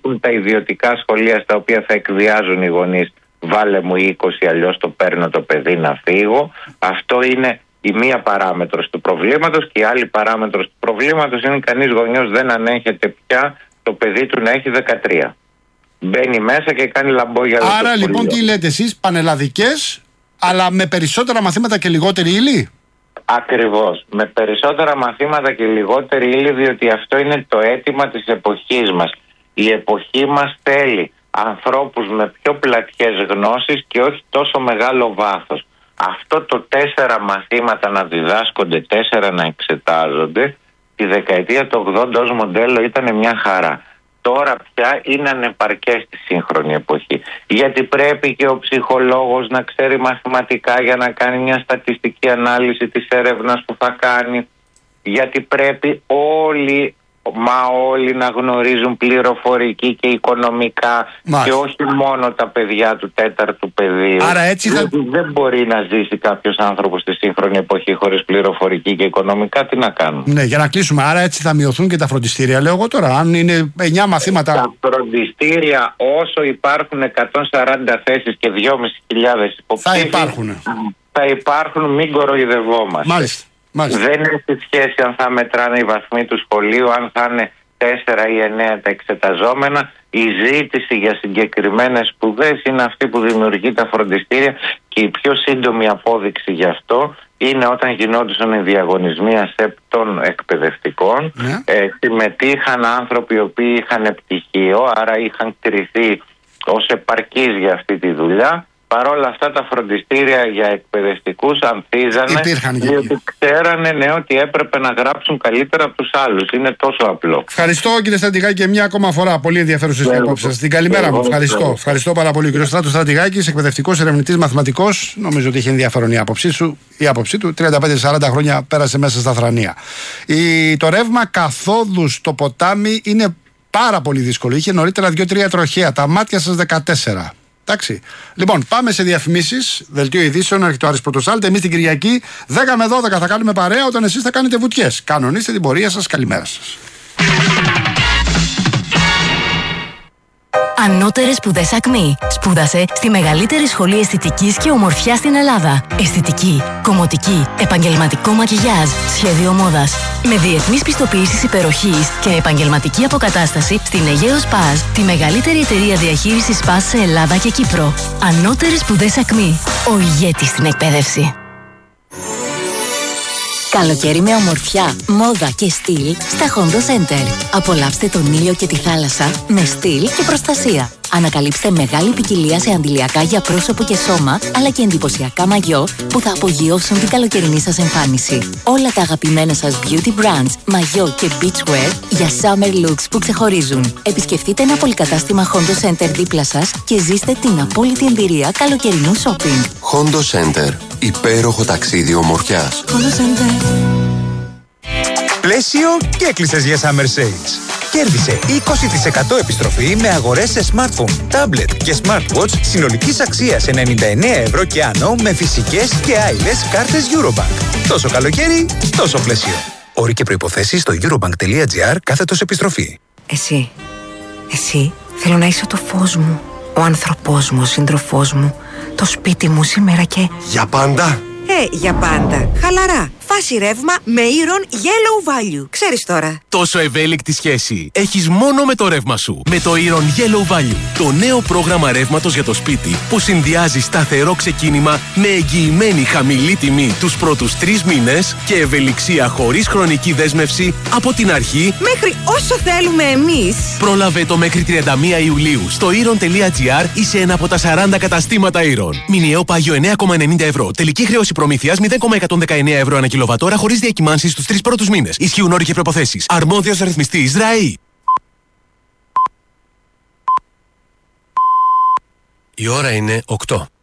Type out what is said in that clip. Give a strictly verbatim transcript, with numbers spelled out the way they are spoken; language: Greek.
υπάρχουν τα ιδιωτικά σχολεία στα οποία θα εκβιάζουν οι γονείς, βάλε μου είκοσι, αλλιώς το παίρνω το παιδί να φύγω. Αυτό είναι η μία παράμετρος του προβλήματος, και η άλλη παράμετρος του προβλήματος είναι κανείς γονιός δεν ανέχεται πια το παιδί του να έχει δεκατρία. Μπαίνει μέσα και κάνει λαμπόγια. Άρα λοιπόν τι λέτε εσείς, πανελλαδικές, αλλά με περισσότερα μαθήματα και λιγότερη ύλη? Ακριβώς, με περισσότερα μαθήματα και λιγότερη ύλη, διότι αυτό είναι το αίτημα της εποχής μας. Η εποχή μας θέλει ανθρώπους με πιο πλατιές γνώσεις και όχι τόσο μεγάλο βάθος. Αυτό το τέσσερα μαθήματα να διδάσκονται, τέσσερα να εξετάζονται, τη δεκαετία του ογδόντα ως μοντέλο ήταν μια χαρά. Τώρα πια είναι ανεπαρκές στη σύγχρονη εποχή. Γιατί πρέπει και ο ψυχολόγος να ξέρει μαθηματικά για να κάνει μια στατιστική ανάλυση της έρευνας που θα κάνει. Γιατί πρέπει όλοι, μα όλοι να γνωρίζουν πληροφορική και οικονομικά. Μάλιστα. Και όχι μόνο τα παιδιά του τέταρτου παιδίου. Άρα έτσι θα... Δεν μπορεί να ζήσει κάποιος άνθρωπος στη σύγχρονη εποχή χωρίς πληροφορική και οικονομικά. Τι να κάνουμε. Ναι, για να κλείσουμε. Άρα έτσι θα μειωθούν και τα φροντιστήρια, λέω εγώ τώρα. Αν είναι εννιά μαθήματα. Τα φροντιστήρια, όσο υπάρχουν εκατόν σαράντα θέσεις και δυόμισι χιλιάδες υποψήφιοι, θα υπάρχουν. Θα υπάρχουν, μην κοροϊδευόμαστε. Μάλιστα. Μάλιστα. Δεν έχει σχέση αν θα μετράνε οι βαθμοί του σχολείου, αν θα είναι τέσσερα ή εννέα τα εξεταζόμενα. Η ζήτηση για συγκεκριμένες σπουδές είναι αυτή που δημιουργεί τα φροντιστήρια, και η πιο σύντομη απόδειξη γι' αυτό είναι όταν γινόντουσαν οι διαγωνισμοί ΑΣΕΠ των εκπαιδευτικών. Ναι. Ε, συμμετείχαν άνθρωποι οι οποίοι είχαν πτυχίο, άρα είχαν κριθεί ως επαρκείς για αυτή τη δουλειά. Παρ' όλα αυτά τα φροντιστήρια για εκπαιδευτικούς ανθίζανε, διότι ξέρανε ναι, ότι έπρεπε να γράψουν καλύτερα από τους άλλους. Είναι τόσο απλό. Ευχαριστώ κύριε Στρατηγάκη και μια ακόμα φορά. Πολύ ενδιαφέρουσες οι απόψεις σας. Την καλημέρα μου. Ευχαριστώ. Ευχαριστώ πάρα πολύ. Ο κύριος Στράτος Στρατηγάκης, εκπαιδευτικός, ερευνητής, μαθηματικός. Νομίζω ότι είχε ενδιαφέρον η άποψή σου. Η άποψή του τριάντα πέντε σαράντα χρόνια πέρασε μέσα στα Θρανία. Η... Το ρεύμα καθόδου στο ποτάμι είναι πάρα πολύ δύσκολο. Είχε νωρίτερα δύο τρία τροχαία. Τα μάτια σας δεκατέσσερα. Εντάξει. Λοιπόν, πάμε σε διαφημίσεις. Δελτίο ειδήσεων, έρχεται ο Άρης Πρωτοσάλτη. Εμείς την Κυριακή δέκα με δώδεκα θα κάνουμε παρέα όταν εσείς θα κάνετε βουτιές. Κανονίστε την πορεία σας. Καλημέρα σας. Ανώτερες σπουδές Ακμή. Σπούδασε στη μεγαλύτερη σχολή αισθητικής και ομορφιάς στην Ελλάδα. Αισθητική, κομμωτική, επαγγελματικό μακιγιάζ, σχέδιο μόδας. Με διεθνείς πιστοποιήσεις υπεροχής και επαγγελματική αποκατάσταση στην Αιγαίο Σπάζ, τη μεγαλύτερη εταιρεία διαχείρισης Σπάζ σε Ελλάδα και Κύπρο. Ανώτερες σπουδές Ακμή. Ο ηγέτης στην εκπαίδευση. Καλοκαίρι με ομορφιά, μόδα και στυλ στα Hondo Center. Απολαύστε τον ήλιο και τη θάλασσα με στυλ και προστασία. Ανακαλύψτε μεγάλη ποικιλία σε αντιλιακά για πρόσωπο και σώμα, αλλά και εντυπωσιακά μαγιό που θα απογειώσουν την καλοκαιρινή σας εμφάνιση. Όλα τα αγαπημένα σας beauty brands, μαγιό και beachwear για summer looks που ξεχωρίζουν. Επισκεφτείτε ένα πολυκατάστημα Hondo Center δίπλα σας και ζήστε την απόλυτη εμπειρία καλοκαιρινού shopping. Hondo Center. Υπέροχο ταξίδι ομορφιάς. Hondo Center. Πλαίσιο και έκλεισες για Summer Sales. Κέρδισε είκοσι τοις εκατό επιστροφή με αγορές σε smartphone, tablet και smartwatch συνολικής αξίας ενενήντα εννέα ευρώ και άνω με φυσικές και άειλες κάρτες Eurobank. Τόσο καλοκαίρι, τόσο πλαίσιο. Όροι και προϋποθέσεις στο eurobank.gr κάθετος επιστροφή. Εσύ, εσύ θέλω να είσαι το φως μου, ο άνθρωπός μου, ο σύντροφός μου, το σπίτι μου σήμερα και... Για πάντα. Ε, για πάντα. Χαλαρά. Φάση ρεύμα με Iron Yellow Value. Ξέρεις τώρα. Τόσο ευέλικτη σχέση έχεις μόνο με το ρεύμα σου. Με το Iron Yellow Value. Το νέο πρόγραμμα ρεύματος για το σπίτι που συνδυάζει σταθερό ξεκίνημα με εγγυημένη χαμηλή τιμή τους πρώτους τρεις μήνες και ευελιξία χωρίς χρονική δέσμευση από την αρχή μέχρι όσο θέλουμε εμείς. Πρόλαβε το μέχρι τριάντα μία Ιουλίου στο iron.gr ή σε ένα από τα σαράντα καταστήματα Iron. Μηνιαίο πάγιο εννέα κόμμα ενενήντα ευρώ. Τελική χρέωση προμήθειας μηδέν κόμμα εκατόν δεκαεννέα ευρώ ανά κιλοβατόρα χωρίς διακυμάνσεις στους τρεις πρώτους μήνες. Ισχύουν όροι και προϋποθέσεις. Αρμόδιος ρυθμιστής ΡΑΗ. Η ώρα είναι οκτώ.